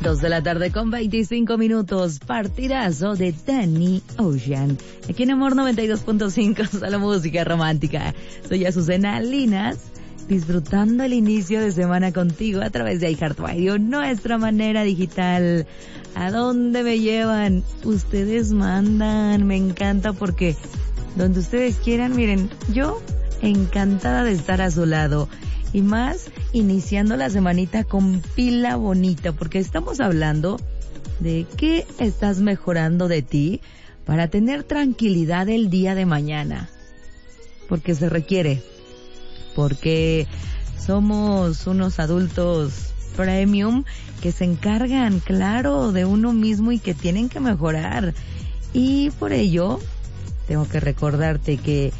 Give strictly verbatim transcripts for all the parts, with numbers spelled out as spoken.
Dos de la tarde con veinticinco minutos, partidazo de Danny Ocean. Aquí en Amor noventa y dos punto cinco, solo música romántica. Soy Azucena Linas, disfrutando el inicio de semana contigo a través de iHeartRadio, nuestra manera digital. ¿A dónde me llevan? Ustedes mandan, me encanta porque donde ustedes quieran, miren, yo encantada de estar a su lado. Y más iniciando la semanita con pila bonita, porque estamos hablando de qué estás mejorando de ti para tener tranquilidad el día de mañana. Porque se requiere, porque somos unos adultos premium que se encargan, claro, de uno mismo y que tienen que mejorar. Y por ello, tengo que recordarte que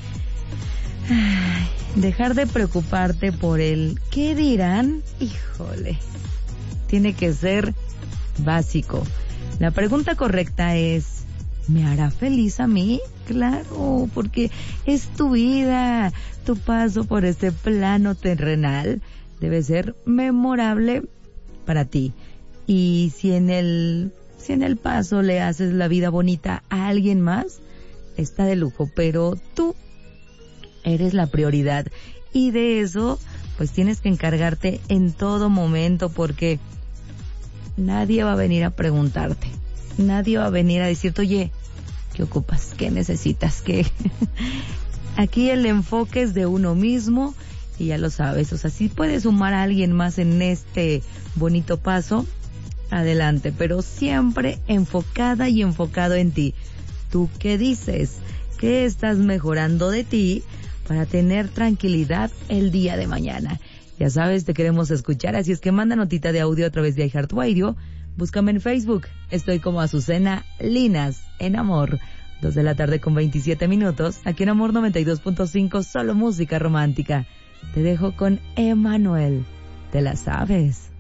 ay, dejar de preocuparte por el ¿qué dirán? Híjole, tiene que ser básico. La pregunta correcta es, ¿me hará feliz a mí? Claro, porque es tu vida, tu paso por este plano terrenal debe ser memorable para ti. Y si en el, si en el paso le haces la vida bonita a alguien más, está de lujo, pero tú eres la prioridad y de eso pues tienes que encargarte en todo momento, porque nadie va a venir a preguntarte, nadie va a venir a decirte, oye, ¿qué ocupas? ¿Qué necesitas? ¿Qué? Aquí el enfoque es de uno mismo y ya lo sabes, o sea, si puedes sumar a alguien más en este bonito paso, adelante, pero siempre enfocada y enfocado en ti. ¿Tú qué dices? ¿Qué estás mejorando de ti para tener tranquilidad el día de mañana? Ya sabes, te queremos escuchar, así es que manda notita de audio a través de iHeartRadio. Búscame en Facebook, estoy como Azucena Linas, en Amor. Dos de la tarde con veintisiete minutos, aquí en Amor noventa y dos punto cinco, solo música romántica. Te dejo con Emanuel, te la sabes.